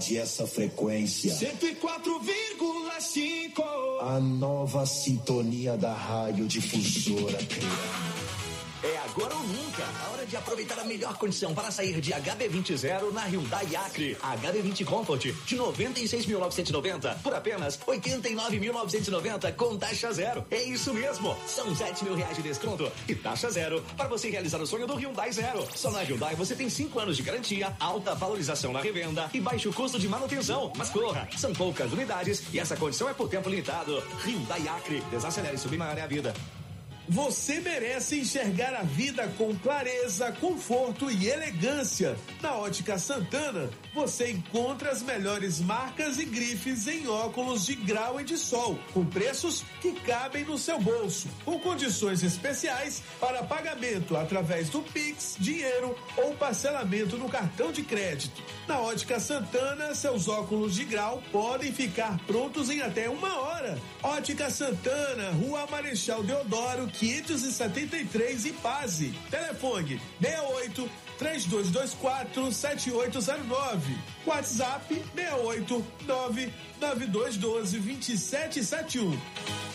pode essa frequência. 104,5. A nova sintonia da radiodifusora. É agora ou nunca, a hora de aproveitar a melhor condição para sair de HB20 Zero na Hyundai Acre. HB20 Comfort de 96.990 por apenas 89.990 com taxa zero. É isso mesmo, são 7 mil reais de desconto e taxa zero para você realizar o sonho do Hyundai Zero. Só na Hyundai você tem 5 anos de garantia, alta valorização na revenda e baixo custo de manutenção. Mas corra, são poucas unidades e essa condição é por tempo limitado. Hyundai Acre, desacelere e submarine a vida. Você merece enxergar a vida com clareza, conforto e elegância. Na Ótica Santana, você encontra as melhores marcas e grifes em óculos de grau e de sol, com preços que cabem no seu bolso, com condições especiais para pagamento através do Pix, dinheiro ou parcelamento no cartão de crédito. Na Ótica Santana, seus óculos de grau podem ficar prontos em até 1 hora. Ótica Santana, Rua Marechal Deodoro, 573 em Paz. Telefone 68 3224 7809. WhatsApp 68 99212 2771.